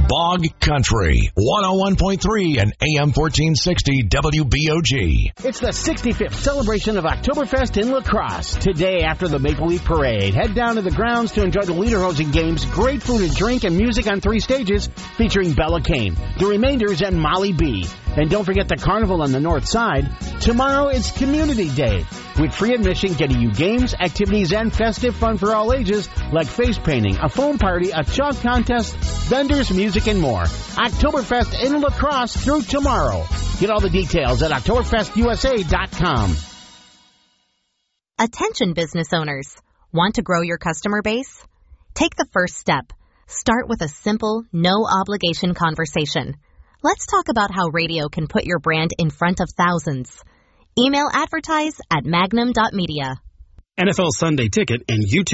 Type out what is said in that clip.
Bog Country, 101.3 and AM 1460 WBOG. It's the 65th celebration of Oktoberfest in La Crosse. Today, after the Maple Leaf Parade, head down to the grounds to enjoy the Lederhosen games, great food and drink, and music on 3 stages featuring Bella Kane, The Remainders, and Molly B. And don't forget the carnival on the north side. Tomorrow is Community Day, with free admission getting you games, activities, and festive fun for all ages, like face painting, a foam party, a chalk contest, vendors, music, and more. Oktoberfest in La Crosse through tomorrow. Get all the details at OktoberfestUSA.com. Attention business owners. Want to grow your customer base? Take the first step. Start with a simple, no-obligation conversation. Let's talk about how radio can put your brand in front of thousands. Email advertise@magnum.media. NFL Sunday Ticket and YouTube.